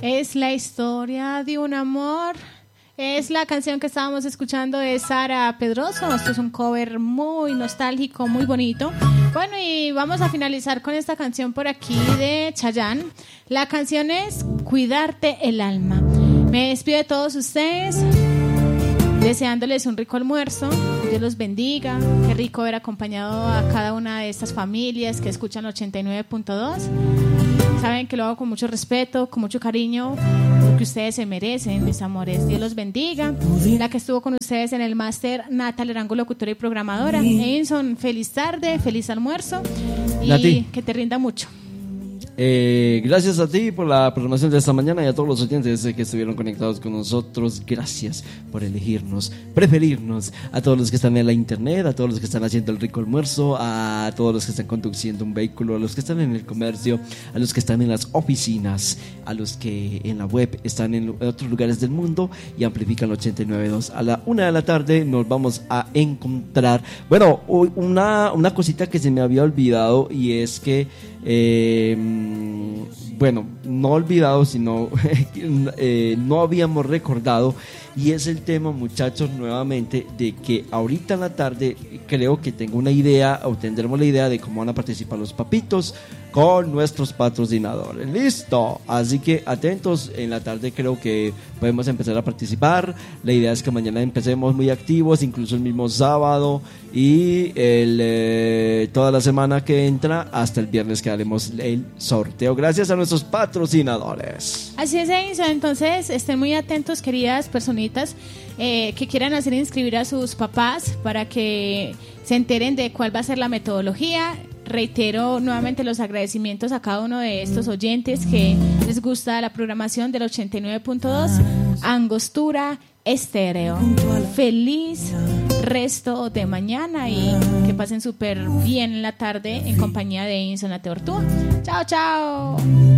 Es la historia de un amor. Es la canción que estábamos escuchando de Sara Pedroso. Esto es un cover muy nostálgico, muy bonito. Bueno, y vamos a finalizar con esta canción por aquí de Chayanne. La canción es Cuidarte el alma. Me despido de todos ustedes, deseándoles un rico almuerzo. Dios los bendiga. Qué rico haber acompañado a cada una de estas familias que escuchan 89.2. Saben que lo hago con mucho respeto, con mucho cariño, porque ustedes se merecen, mis amores. Dios los bendiga. La que estuvo con ustedes en el máster, Natalia Arango, locutora y programadora. Edinson, feliz tarde, feliz almuerzo y Nati, que te rinda mucho. Gracias a ti por la programación de esta mañana y a todos los oyentes que estuvieron conectados con nosotros. Gracias por elegirnos, preferirnos, a todos los que están en la internet, a todos los que están haciendo el rico almuerzo, a todos los que están conduciendo un vehículo, a los que están en el comercio, a los que están en las oficinas, a los que en la web están en otros lugares del mundo y amplifican 89.2. A la 1 de la tarde nos vamos a encontrar. Bueno, una cosita que se me había olvidado, y es que bueno, no olvidado, sino no habíamos recordado, y es el tema, muchachos, nuevamente, de que ahorita en la tarde creo que tengo una idea, o tendremos la idea de cómo van a participar los papitos con nuestros patrocinadores. Listo, así que atentos, en la tarde creo que podemos empezar a participar. La idea es que mañana empecemos muy activos, incluso el mismo sábado, y toda la semana que entra hasta el viernes que haremos el sorteo, gracias a nuestros patrocinadores. Así es, Edinson. Entonces estén muy atentos, queridas personitas que quieran hacer inscribir a sus papás para que se enteren de cuál va a ser la metodología. Reitero nuevamente los agradecimientos a cada uno de estos oyentes que les gusta la programación del 89.2 Angostura Estéreo. Feliz resto de mañana y que pasen súper bien la tarde en compañía de Edinson Ateortúa. Chao, chao.